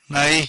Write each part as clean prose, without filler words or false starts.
来，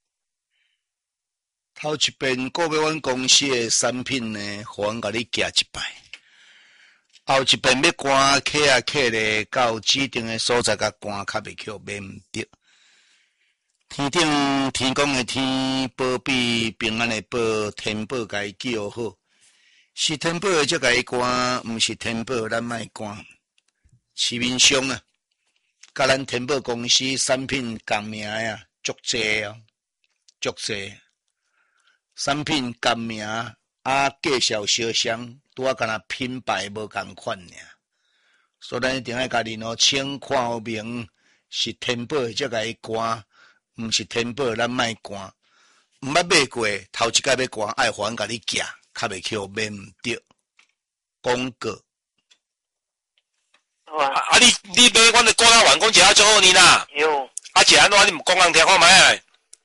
头一遍购买阮公司的产品呢，互阮甲你寄一摆。后一遍要赶客啊客咧，到指定的所在甲赶较袂去，免毋着。天顶天公的天，保庇平安的保，天保甲伊叫好。是天保的才甲伊赶，毋是天保咱莫赶。市面上啊，甲咱天保公司产品共名啊，足济哦，足济。产品共名啊，介绍小相，拄啊，敢若品牌无共款尔。所以咱一定要家己请看好明，是天保的才甲伊赶，毋是天保咱莫赶。毋捌买过，头一摆要赶，爱还甲你寄，较袂去免毋着。广告。 你买阮的果仔丸，讲食啊足好呢啦。 有。 啊，食安怎你毋讲人听看觅？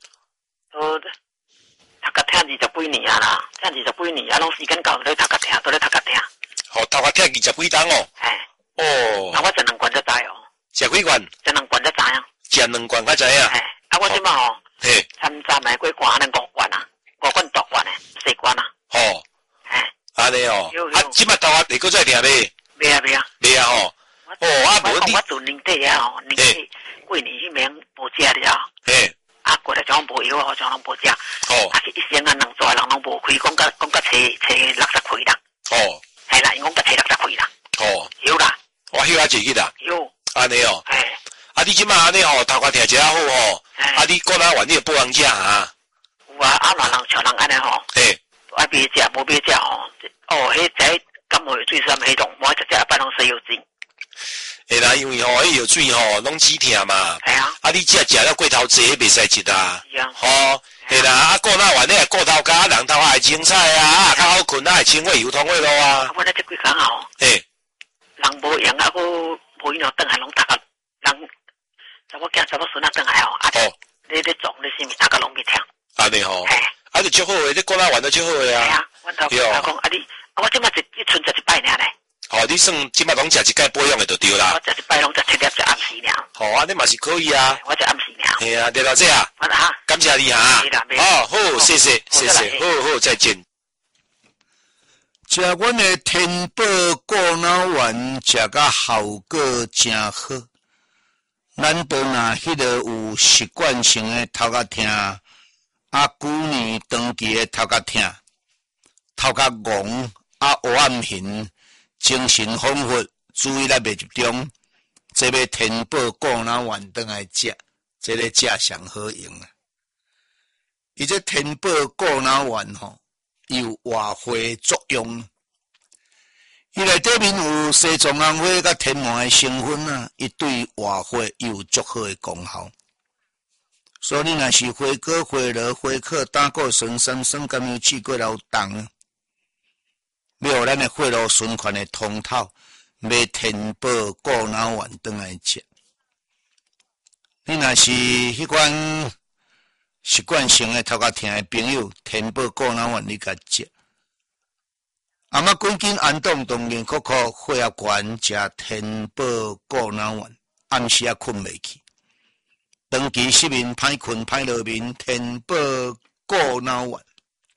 读甲听20几年啊啦，听20几年啊，拢时间到咧读甲听，都咧读甲听。 吼，读甲听20几档哦。 哎。 哦。 啊，我食2罐才知哦。 食几罐？ 食2罐才知影。 食2罐才知影。 哎，啊，我即马吼， 嘿， 参买过罐安尼5罐啊，5罐大罐诶，细罐啊。 吼。 哎。 安尼哦。啊，即马头啊，你搁再听未？ 未啊未啊。 未啊吼。哦，啊无你。 我做年底啊吼，年底过年迄面无食了。 嘿。 啊，过来种无药啊，种拢无食。 哦。 啊，一生啊，人做诶人拢无开，讲甲找60开啦。 哦。 系啦，因讲甲找60开啦。 哦。 有啦。 我休啊一日啦。 有。 安尼哦。 哎。 啊，你即马安尼吼，头壳听食啊好吼。啊，你果仔丸你会报人食啊？ 有啊，啊，若人像人安尼吼。 嘿。 爱买食，无买食吼。哦，迄只感冒药水啥迄种，我直接一般拢洗药精。 会啦，因为吼，迄药水吼，拢止疼嘛。 系啊。 啊，你食了过头济，袂使食啊。 是啊。 吼，嘿啦，啊，果仔丸你系过头加，人头也青菜啊，较好困啊，清胃油通胃咯啊。 我咧即几工吼。 嘿。 人无闲啊，佮无伊两顿还拢读啊，人查某囝查某孙仔顿来吼，啊，你撞你是毋是大家拢袂听？ 安尼吼。嘿。啊，就足好诶，你果仔丸都足好诶啊。 系啊，阮头讲啊你，我即马一剩食一摆尔咧。 哦，你算即马拢食一摆保养诶就对啦。 我食一摆拢食7粒食暗时尔。 好啊，你嘛是可以啊。 我食暗时尔。 系啊，对老姐啊。 我哈。 感谢你哈。哦，好，谢谢，谢谢，好，再见。 食阮的天宝果脑丸，食甲效果真好。咱都若迄个有习惯性的头壳痛，啊，旧年长期的头壳痛，头壳戆，啊，黑暗hình，精神恍惚，注意力袂集中，这要天宝果脑丸转来食，这个食上好用啊。伊这天宝果脑丸吼，有活化作用。伊内底面有西藏红花甲天麻的成分啊，伊对活化有足好的功效。所以你若是花果、花螺、花壳、胆固醇、三酸甘油酯过劳重，要互咱的血路循环的通透，买天宝果脑丸转来食。你若是迄款习惯性的头壳痛的朋友，天宝果脑丸你甲食。阿赶紧安顿动力可血压悬，食天宝果脑丸，暗时啊困袂去。长期失眠、歹困、歹落眠，天宝果脑丸。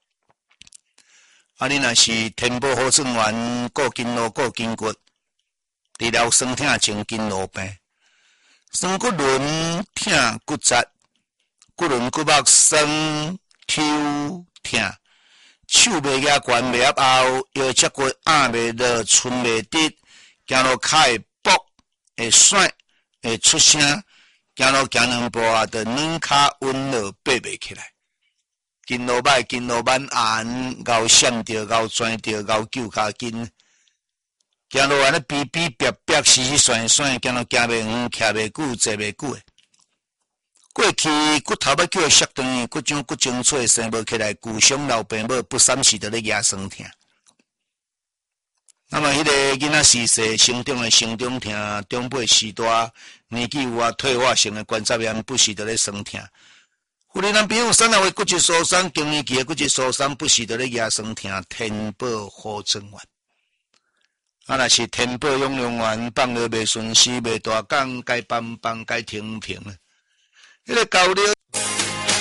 啊，你若是天宝好转丸，顾筋络、顾筋骨，治疗酸痛、前筋络病，酸骨轮痛、骨折、骨轮骨膜酸、抽痛。手袂压悬，袂压后，腰脊骨压袂落，寸袂直，行路脚会跛，会甩，会出声，行路行2步啊，就软脚温热爬袂起来。筋络歹，筋络蛮硬，咬闪着，咬钻着，咬揪骹筋，行路安尼逼逼逼逼，死甩甩，行路行袂远，徛袂久，坐袂久诶。过去骨头要叫削断，骨种骨精粹生无起来，旧伤老病母不三时就咧牙酸痛。那么迄个囡仔时势成长的成长痛，中辈时大年纪有啊退化性的关节炎不时就咧酸痛。有的人朋友3月骨质疏松，更年期的骨质疏松不时就咧牙酸痛，天宝好转丸。啊，若是天宝养量丸放落袂顺时，袂大讲，该放放，该停停。迄个高粱